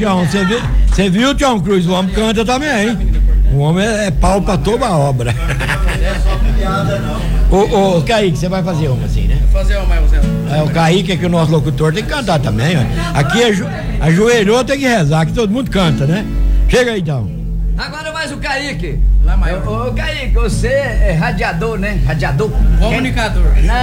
Tião, você viu, Tião Cruz? O homem canta também, hein? O homem é pau pra toda a obra. Não é só piada, não. Ô, Kaique, você vai fazer uma assim, né? Fazer uma, Zé. O Kaique, que é o nosso locutor, tem que cantar também, ó. Aqui ajoelhou, tem que rezar, que todo mundo canta, né? Chega aí, então. Agora mais o Kaique. Lá maior. Ô, Kaique, você é radiador, né? Radiador? Comunicador.